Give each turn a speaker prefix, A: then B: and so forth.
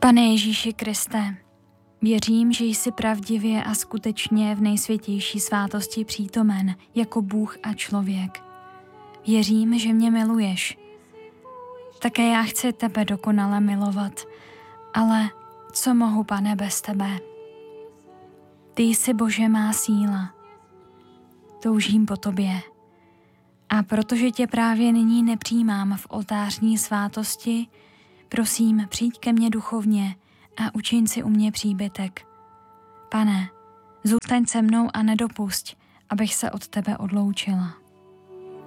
A: Pane Ježíši Kriste, věřím, že jsi pravdivě a skutečně v nejsvětější svátosti přítomen jako Bůh a člověk. Věřím, že mě miluješ. Také já chci tebe dokonale milovat, ale co mohu, Pane, bez tebe? Ty jsi, Bože, má síla. Toužím po tobě. A protože tě právě nyní nepřijímám v oltářní svátosti, prosím, přijď ke mně duchovně a učiň si u mě příbytek. Pane, zůstaň se mnou a nedopusť, abych se od tebe odloučila.